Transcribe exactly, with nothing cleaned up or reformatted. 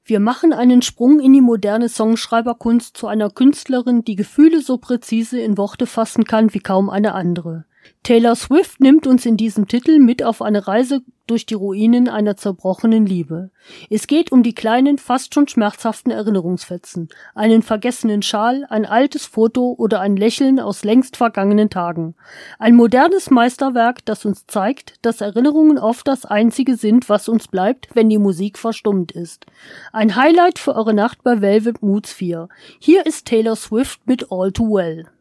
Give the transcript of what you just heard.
Wir machen einen Sprung in die moderne Songschreiberkunst zu einer Künstlerin, die Gefühle so präzise in Worte fassen kann wie kaum eine andere. Taylor Swift nimmt uns in diesem Titel mit auf eine Reise durch die Ruinen einer zerbrochenen Liebe. Es geht um die kleinen, fast schon schmerzhaften Erinnerungsfetzen, einen vergessenen Schal, ein altes Foto oder ein Lächeln aus längst vergangenen Tagen. Ein modernes Meisterwerk, das uns zeigt, dass Erinnerungen oft das Einzige sind, was uns bleibt, wenn die Musik verstummt ist. Ein Highlight für eure Nacht bei Velvet Moods vier. Hier ist Taylor Swift mit All Too Well.